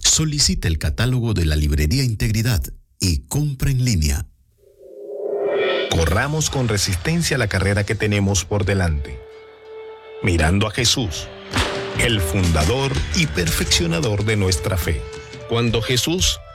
Solicita el catálogo de la librería Integridad y compra en línea. Corramos con resistencia la carrera que tenemos por delante, mirando a Jesús, el fundador y perfeccionador de nuestra fe. Cuando Jesús